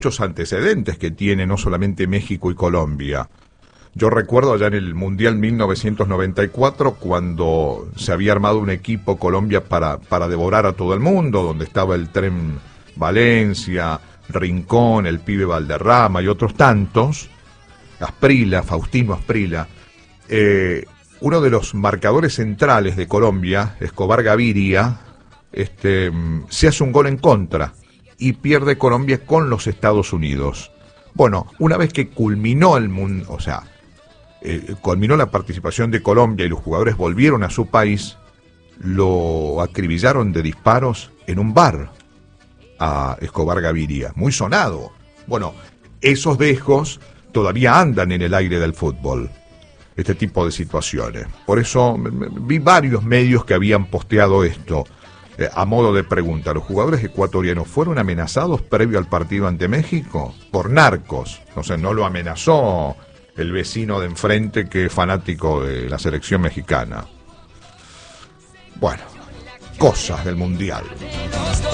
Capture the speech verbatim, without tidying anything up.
muchos antecedentes que tiene no solamente México y Colombia. Yo recuerdo allá en el Mundial mil novecientos noventa y cuatro cuando se había armado un equipo Colombia para, para devorar a todo el mundo, donde estaba el Tren Valencia, Rincón, el pibe Valderrama y otros tantos, Asprila, Faustino Asprila. Eh, uno de los marcadores centrales de Colombia, Escobar Gaviria, este, se hace un gol en contra y pierde Colombia con los Estados Unidos. Bueno, una vez que culminó el mundo, o sea, eh, culminó la participación de Colombia y los jugadores volvieron a su país, lo acribillaron de disparos en un bar a Escobar Gaviria, muy sonado. Bueno, esos dejos todavía andan en el aire del fútbol, este tipo de situaciones. Por eso vi varios medios que habían posteado esto. Eh, a modo de pregunta, ¿los jugadores ecuatorianos fueron amenazados previo al partido ante México? Por narcos. No sé, no lo amenazó el vecino de enfrente que es fanático de la selección mexicana. Bueno, cosas del Mundial.